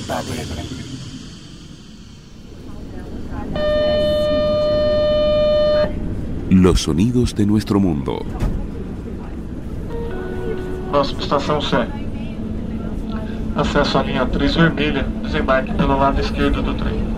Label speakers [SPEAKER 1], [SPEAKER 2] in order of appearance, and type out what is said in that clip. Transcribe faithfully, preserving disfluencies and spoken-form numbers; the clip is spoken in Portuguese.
[SPEAKER 1] Los sonidos de nuestro mundo.
[SPEAKER 2] Próxima estação C. Acesso à linha três vermelha, desembarque pelo lado esquerdo do trem.